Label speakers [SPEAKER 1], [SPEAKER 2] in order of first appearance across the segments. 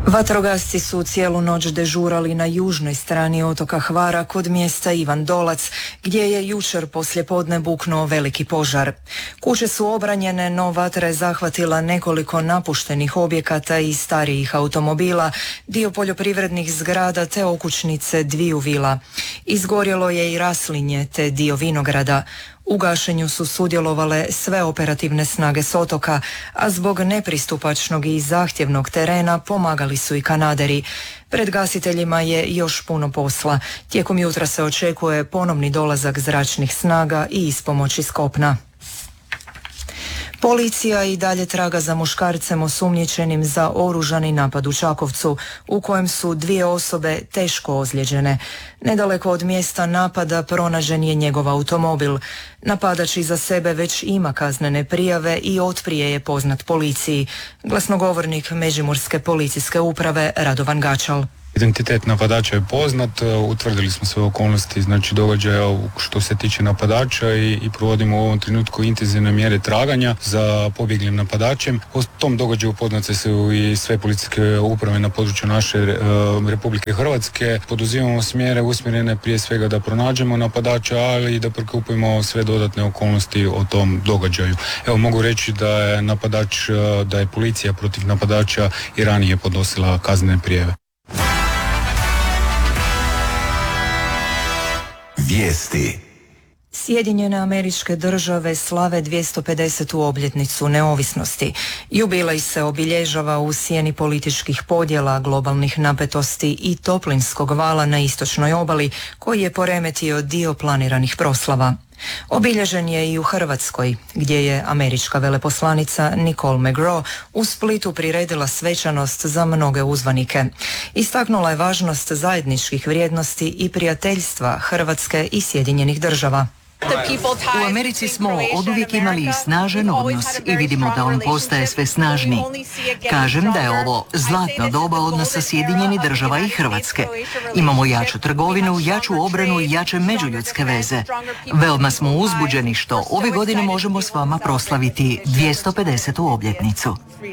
[SPEAKER 1] Vatrogasci su cijelu noć dežurali na južnoj strani otoka Hvara kod mjesta Ivan Dolac, gdje je jučer poslijepodne buknuo veliki požar. Kuće su obranjene, no vatra je zahvatila nekoliko napuštenih objekata i starijih automobila, dio poljoprivrednih zgrada te okućnice dviju vila. Izgorjelo je i raslinje te dio vinograda. U gašenju su sudjelovale sve operativne snage s otoka, a zbog nepristupačnog i zahtjevnog terena pomagali su i kanaderi. Pred gasiteljima je još puno posla. Tijekom jutra se očekuje ponovni dolazak zračnih snaga i ispomoć iz kopna. Policija i dalje traga za muškarcem osumnjičenim za oružani napad u Čakovcu, u kojem su 2 osobe teško ozlijeđene. Nedaleko od mjesta napada pronađen je njegov automobil. Napadač iza sebe već ima kaznene prijave i otprije je poznat policiji. Glasnogovornik Međimurske policijske uprave Radovan Gačal.
[SPEAKER 2] Identitet napadača je poznat, utvrdili smo sve okolnosti događaja što se tiče napadača i provodimo u ovom trenutku intenzivne mjere traganja za pobjeglim napadačem. O tom događaju upoznate su i sve policijske uprave na području naše Republike Hrvatske. Poduzimamo smjere usmjerene prije svega da pronađemo napadača, ali i da prikupimo sve dodatne okolnosti o tom događaju. Evo, mogu reći da je policija protiv napadača i ranije podnosila kaznene prijave.
[SPEAKER 3] Vijesti.
[SPEAKER 1] Sjedinjene Američke Države slave 250. obljetnicu neovisnosti. Jubilej se obilježava u sjeni političkih podjela, globalnih napetosti i toplinskog vala na istočnoj obali, koji je poremetio dio planiranih proslava. Obilježen je i u Hrvatskoj, gdje je američka veleposlanica Nicole McGraw u Splitu priredila svečanost za mnoge uzvanike. Istaknula je važnost zajedničkih vrijednosti i prijateljstva Hrvatske i Sjedinjenih Država.
[SPEAKER 4] U Americi smo oduvijek imali snažan odnos i vidimo da on postaje sve snažniji. Kažem da je ovo zlatno doba odnosa Sjedinjenih Država i Hrvatske. Imamo jaču trgovinu, jaču obranu i jače međuljudske veze. Veoma smo uzbuđeni što ove godine možemo s vama proslaviti 250. obljetnicu.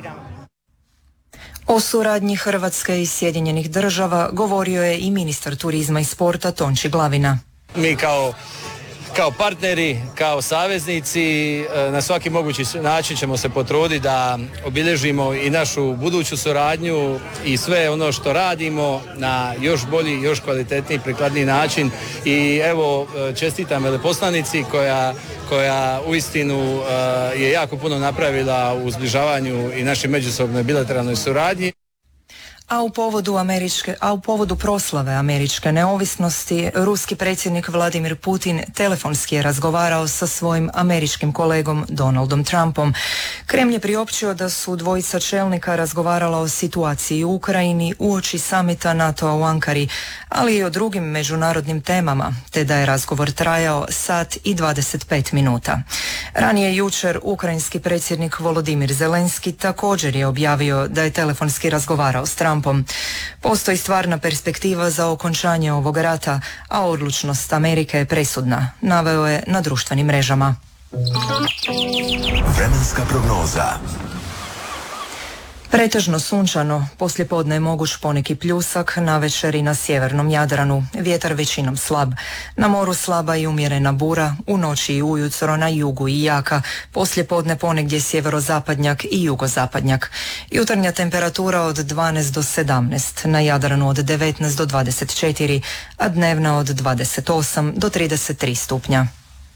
[SPEAKER 1] O suradnji Hrvatske i Sjedinjenih Država govorio je i ministar turizma i sporta Tonči Glavina.
[SPEAKER 5] Mi kao partneri, kao saveznici, na svaki mogući način ćemo se potruditi da obilježimo i našu buduću suradnju i sve ono što radimo na još bolji, još kvalitetniji, prikladniji način. I evo, čestitam veleposlanici koja uistinu je jako puno napravila u zbližavanju i našoj međusobnoj bilateralnoj suradnji.
[SPEAKER 1] A u povodu proslave američke neovisnosti, ruski predsjednik Vladimir Putin telefonski je razgovarao sa svojim američkim kolegom Donaldom Trumpom. Kremlj je priopćio da su dvojica čelnika razgovarala o situaciji u Ukrajini uoči samita NATO-a u Ankari, ali i o drugim međunarodnim temama, te da je razgovor trajao 1:25 minuta. Ranije jučer ukrajinski predsjednik Volodimir Zelenski također je objavio da je telefonski razgovarao s Trumpom. Postoji stvarna perspektiva za okončanje ovog rata, a odlučnost Amerike je presudna, naveo je na društvenim mrežama.
[SPEAKER 3] Vremenska prognoza.
[SPEAKER 1] Pretežno sunčano, poslijepodne je moguć poneki pljusak, navečer i na sjevernom Jadranu, vjetar većinom slab. Na moru slaba i umjerena bura, u noći i ujutro na jugu i jaka, poslijepodne ponegdje sjeverozapadnjak i jugozapadnjak. Jutarnja temperatura od 12 do 17, na Jadranu od 19 do 24, a dnevna od 28 do 33 stupnja.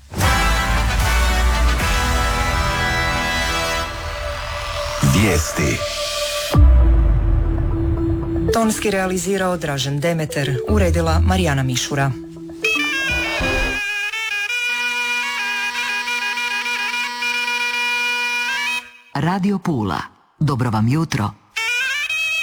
[SPEAKER 3] Vijesti.
[SPEAKER 1] Tonski realizirao Dražen Demeter, uredila Marijana Mišura.
[SPEAKER 4] Radio Pula. Dobro vam jutro.